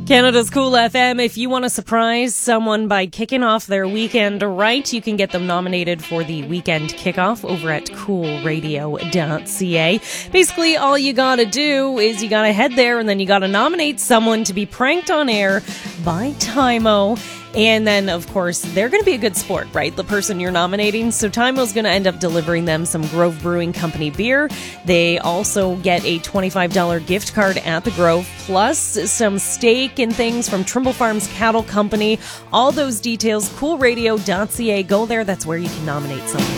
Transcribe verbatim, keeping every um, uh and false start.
Canada's Cool F M. If you want to surprise someone by kicking off their weekend right, you can get them nominated for the weekend kickoff over at cool radio dot c a. Basically, all you gotta do is you gotta head there and then you gotta nominate someone to be pranked on air by Tymo. And then, of course, they're going to be a good sport, right? The person you're nominating. So Tymo's going to end up delivering them some Grove Brewing Company beer. They also get a twenty-five dollars gift card at the Grove, plus some steak and things from Trimble Farms Cattle Company. All those details, cool radio dot c a. Go there. That's where you can nominate someone.